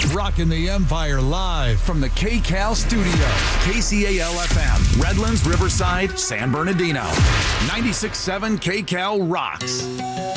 Rocking the Empire live from the KCAL studio. KCAL-FM, Redlands, Riverside, San Bernardino. 96.7 KCAL rocks.